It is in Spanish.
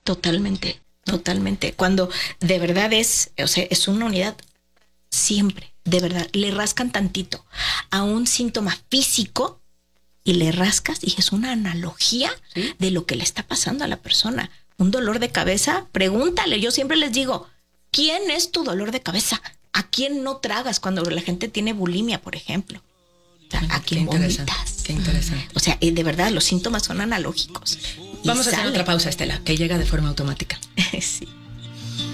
Totalmente, totalmente. Cuando de verdad es una unidad, siempre, de verdad, le rascan tantito a un síntoma físico y le rascas y es una analogía de lo que le está pasando a la persona. Un dolor de cabeza, pregúntale. Yo siempre les digo, ¿quién es tu dolor de cabeza? ¿A quién no tragas cuando la gente tiene bulimia, por ejemplo? O sea, ¿a quién vomitas? Qué interesante. O sea, de verdad, los síntomas son analógicos. Vamos a hacer otra pausa, Estela, que llega de forma automática. Sí.